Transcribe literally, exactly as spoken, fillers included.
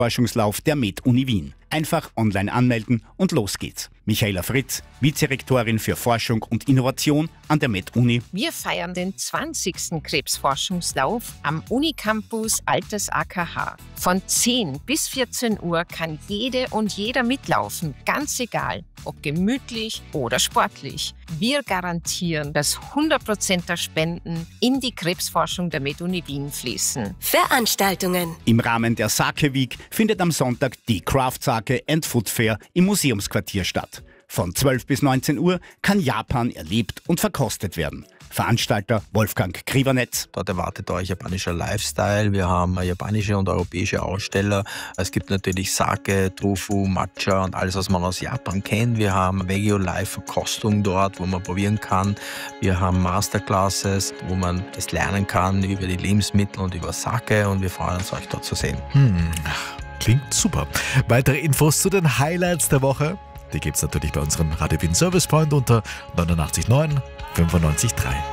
Krebsforschungslauf der MedUni Wien. Einfach online anmelden und los geht's. Michaela Fritz, Vizerektorin für Forschung und Innovation an der MedUni. Wir feiern den zwanzigsten Krebsforschungslauf am Unicampus Altes A K H. Von zehn bis vierzehn Uhr kann jede und jeder mitlaufen, ganz egal, ob gemütlich oder sportlich. Wir garantieren, dass hundert Prozent der Spenden in die Krebsforschung der MedUni Wien fließen. Veranstaltungen. Im Rahmen der Sake Week findet am Sonntag die Craft Sake and Food Fair im Museumsquartier statt. Von zwölf bis neunzehn Uhr kann Japan erlebt und verkostet werden. Veranstalter Wolfgang Krivanetz. Dort erwartet euch japanischer Lifestyle. Wir haben japanische und europäische Aussteller. Es gibt natürlich Sake, Tofu, Matcha und alles, was man aus Japan kennt. Wir haben Veggie-Live-Verkostung dort, wo man probieren kann. Wir haben Masterclasses, wo man es lernen kann über die Lebensmittel und über Sake. Und wir freuen uns, euch dort zu sehen. Hm, klingt super. Weitere Infos zu den Highlights der Woche, die gibt es natürlich bei unserem Radio Wien Service Point unter neunundachtzig neun fünfundneunzig drei.